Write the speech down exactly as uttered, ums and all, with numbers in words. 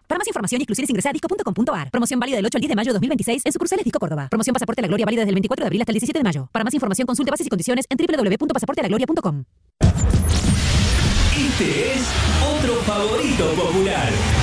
Para más información y exclusiones ingresa a disco punto com punto ar. Promoción válida del ocho al diez de mayo de dos mil veintiséis en sucursales Disco Córdoba. Promoción Pasaporte a la Gloria válida desde el veinticuatro de abril hasta el diecisiete de mayo. Para más información consulte bases y condiciones en doble u doble u doble u punto pasaporte a la gloria punto com. Este es otro favorito popular.